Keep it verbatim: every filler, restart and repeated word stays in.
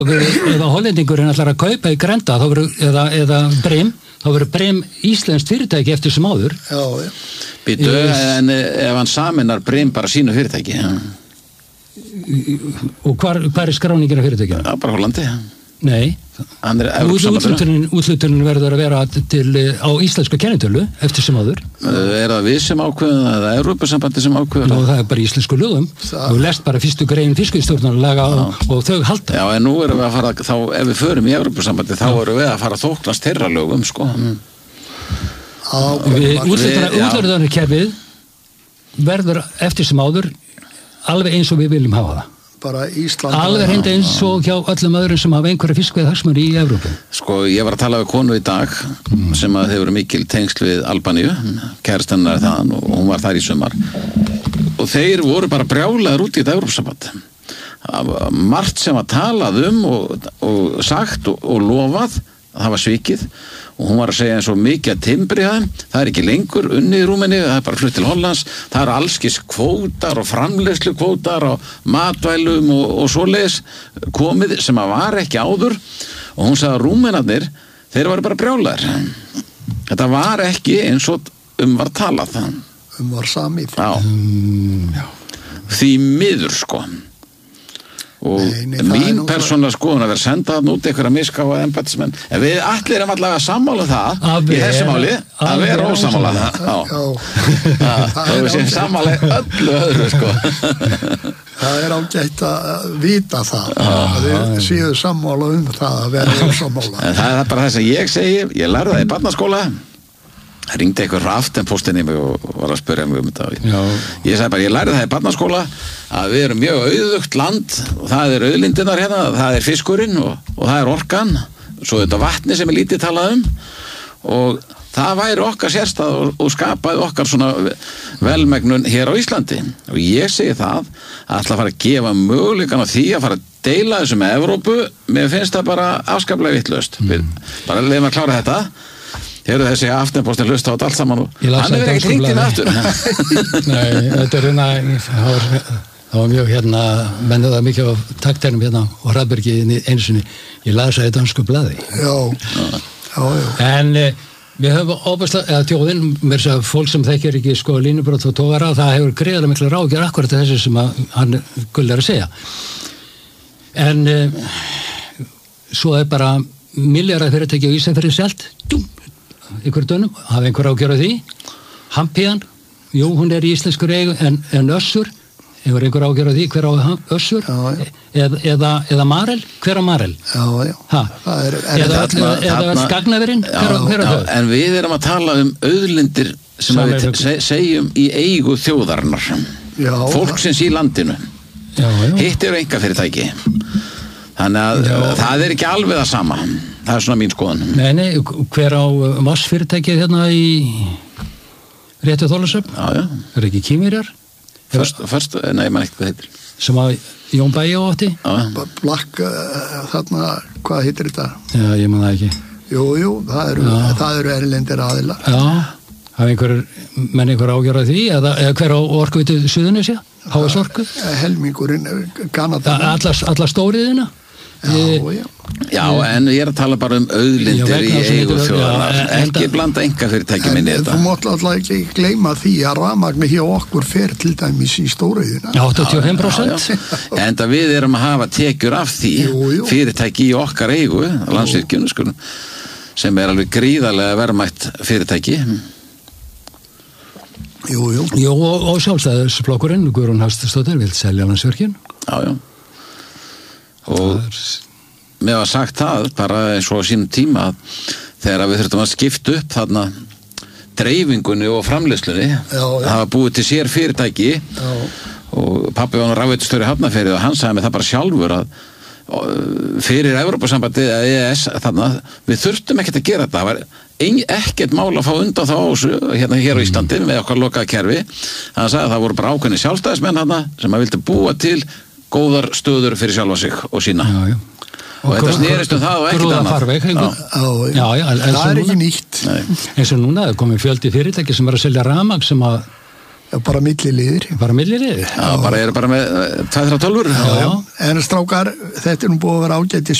ef hollendingurinn ætlar að kaupa í Grenda þá verður, eða, eða Brim þá verður Brim íslenskt fyrirtæki eftir sem áður. Já, já. Býtu, en ef hann saminar Brim bara sínu fyrirtæki. Ja. Og hvar, hvar er skráningin af fyrirtækinu? Já, bara Hollandi. Nei. Hann er Evrópusambandinu. Útlutunin verður að vera til, á íslensku kennitölu eftir sem áður. Er það við sem ákveðum eða Evrópusambandi sem ákveður? Nú, það er bara íslensku lögum. Þú lest bara fyrstu grein fiskveiðistjórnarlaga og, og þau halda. Já, en nú erum við að fara, þá, ef við förum í Evrópusambandi, þá erum við að fara að þóknast þeirra lögum, sko. Mm. Útlutunarkerfið verður eftir sem áður alveg eins og við viljum hafa það. Bara Ísland. Alveg hindi eins og hjá öllum öðrum sem hafa einhverja fiskveiðhagsmuni í Evrópu. Sko, ég var að tala við konu í dag mm. sem að hefur mikil tengsl við Albaníu, kærastennar er þaðan og hún var þar í sumar. Og þeir voru bara brjálaður út í þetta Evrópusamband. Margt sem var talað um og, og sagt og, og lofað, það var svikið. Og hún var að segja eins og mikið að timbri það, það er ekki lengur unnið í Rúmeníu, það er bara flutt til Hollands, það eru allskis kvótar og framleiðslu kvótar og matvælum og, og svoleiðis komið sem að var ekki áður og hún sagði að Rúmenarnir, þeir varu bara brjálaðir. Þetta var ekki eins og um var talað. Um var samið. Já. Um, já. Því miður, sko. Og nei, nei, mín persónulega skoðun að vera senda það út einhverja miskáfa embættismenn en við allir erum allavega að sammála það að í þessu máli að vera ósammála það þá við séum sammála öllu öðru sko. Það er ágætt að vita það að við séum sammála um það að vera ósammála en það er bara þess að ég segi ég lærði það í barnaskóla það ringdi einhver raftenpóstinn í mig og var að spyrja mig um þetta Já. Ég sagði bara, ég lærði það í barnaskóla að við erum mjög auðugt land og það er auðlindirnar hérna, það er fiskurinn og, og það er orkan svo þetta vatni sem er lítið talað um og það væri okkar sérstað og, og skapaði okkar svona velmegnun hér á Íslandi og ég segi það að ætla að fara að gefa möguleikan á því að fara að deila þessu með Evrópu mér finnst það bara afskaplega vitlaust mm. bara leiðum að klára þetta Heyrðu þessi aftenpostin hlusta á þetta allt saman og hann er ekki hringt inn aftur. Nei, þetta er hérna, það var mjög hérna, mennið það mikið á takteinum hérna og Hraðbergi einu sinni, ég las það í dansku blaði. Já, já, já. En eh, við höfum óbærslega, eða tjóðin, mér sagði fólk sem þekkir ekki sko línubrot og tógara, það hefur greiðlega miklu ráðgjör akkurat þessi sem að, hann Gull er að segja. En eh, svo er bara milljarða fyrirtæki á Ísafirði selt, dum, ykkur dönum, hafa einhver ágjör á því Hampiðan, jú, hún er í íslenskur eigu en, en Össur hefur einhver ágjör á því, hver á Össur já, já. Eð, eða, eða Marel hver á Marel já, já. Það er, er eða, þarna, eða þarna, Skagnaverinn hver, hver á þau en við erum að tala um auðlindir sem að við se, segjum í eigu þjóðarinnar já, fólksins í landinu já, já. Hitt eru enga fyrirtæki þannig að já. Það er ekki alveg það sama það er svona mín skoðun Nei, nei, hver á vassfyrirtækið hérna í réttu Þorlákshöfn Já, já Er ekki Kýmirjar? Först, först, nei, maður ekki hvað heitir sem að Jón Bæjó átti Black, uh, þarna, hvað heitir þetta? Já, ég man það ekki Jú, jú, það eru, það eru erlendir aðilar Já, hafa einhver menn einhver ágjör á því eða, eða hver á Orkuveitu Suðurnesja? H S Orku? Helmingurinn Kanada Alla stóriðina? Já, já. Já, en ég er að tala bara um auðlindir í eigu þjóðarinnar, ekki blanda enga fyrirtæki minni þetta. Þú mátt alltaf ekki gleyma því að rafmagni hjá okkur fer til dæmis í stóriðina. áttatíu og fimm prósent En það við erum að hafa tekjur af því jú, jú. fyrirtæki í okkar eigu, Landsvirkjun, skulum, sem er alveg gríðarlega verðmætt fyrirtæki. Jú, jú. Jú, og, og sjálfstæðisflokkurinn, Guðrún Hafsteinsdóttir, vill selja Landsvirkjun. Já, já. Og mér var sagt það bara eins og á sínum tíma að þegar við þurftum að skipta upp þarna dreifingunni og framleiðslunni það var búið til sér fyrirtæki já. Og pabbi var nú rafveitustjóri í Hafnarfirði og hann sagði mig það bara sjálfur að fyrir Evrópusambandið eða E E S þarna, við þurftum ekkert að gera þetta það var ein, ekkert mál að fá undan þá ásu hérna hér á Íslandi með okkar lokaða kerfi hann sagði að það voru bara ákveðni sjálfstæðismenn þarna sem að vildi búa til góðar stöður fyrir sjálfa sig og sína já, já. Og, og þetta snerist um það og ekkert annað já. Já, já, það er ekki nýtt eins og núna er komið fjöldi fyrirtæki sem er að selja rafmagn sem að bara milliliðir. Bara milliliðir? Já, bara eru bara með tveir þrjár tölvur. Já, já. En strákar, þetta er nú búið að vera ágætis